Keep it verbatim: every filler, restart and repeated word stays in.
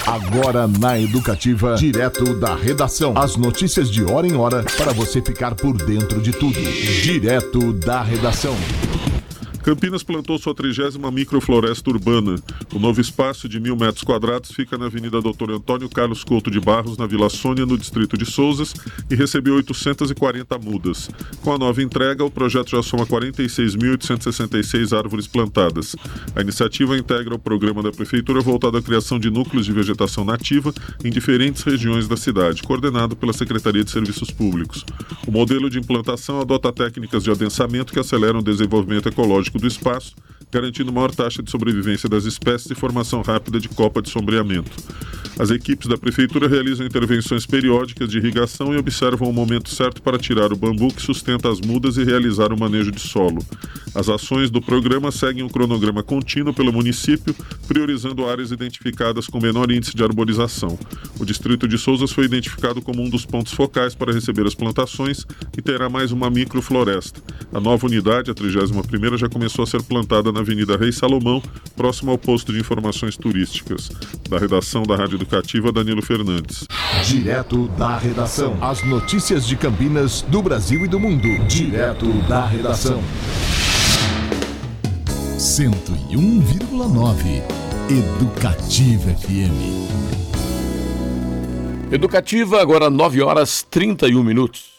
Agora na Educativa, direto da redação. As notícias de hora em hora para você ficar por dentro de tudo. Direto da redação. Campinas plantou sua trigésima microfloresta urbana. O novo espaço de mil metros quadrados fica na Avenida doutor Antônio Carlos Couto de Barros, na Vila Sônia, no distrito de Sousas, e recebeu oitocentas e quarenta mudas. Com a nova entrega, o projeto já soma quarenta e seis mil oitocentas e sessenta e seis árvores plantadas. A iniciativa integra o programa da Prefeitura voltado à criação de núcleos de vegetação nativa em diferentes regiões da cidade, coordenado pela Secretaria de Serviços Públicos. O modelo de implantação adota técnicas de adensamento que aceleram o desenvolvimento ecológico do espaço, garantindo maior taxa de sobrevivência das espécies e formação rápida de copa de sombreamento. As equipes da Prefeitura realizam intervenções periódicas de irrigação e observam o momento certo para tirar o bambu que sustenta as mudas e realizar o manejo de solo. As ações do programa seguem um cronograma contínuo pelo município, priorizando áreas identificadas com menor índice de arborização. O distrito de Sousas foi identificado como um dos pontos focais para receber as plantações e terá mais uma microfloresta. A nova unidade, a trigésima primeira, já começou a ser plantada na Avenida Rei Salomão, próximo ao posto de informações turísticas. Da redação da Rádio Educativa, Danilo Fernandes. Direto da redação. As notícias de Campinas, do Brasil e do mundo. Direto da redação. cento e um vírgula nove Educativa F M. Educativa, agora nove horas e trinta e um minutos.